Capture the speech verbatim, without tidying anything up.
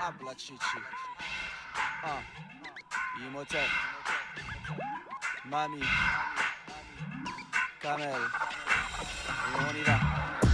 Habla chichi. Ah, Imhotep, Mami, Kamel. Et on y va.